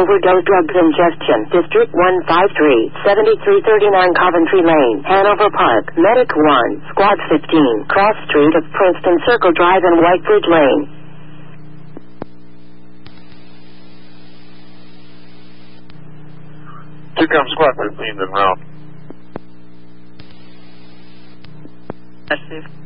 overdose drug ingestion. District 153, 7339 Coventry Lane, Hanover Park. Medic 1, Squad 15, Cross Street of Princeton Circle Drive and Whitebridge Lane. Squad 15 en route. Merci.